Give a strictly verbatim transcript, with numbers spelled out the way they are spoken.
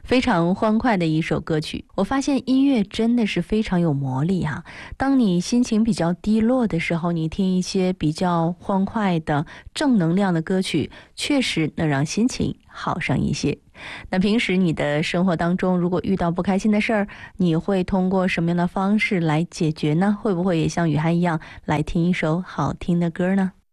非常欢快的一首歌曲。我发现音乐真的是非常有魔力啊！当你心情比较低落的时候，你听一些比较欢快的正能量的歌曲，确实能让心情好上一些。那平时你的生活当中，如果遇到不开心的事儿，你会通过什么样的方式来解决呢？会不会也像雨涵一样来听一首好听的歌呢？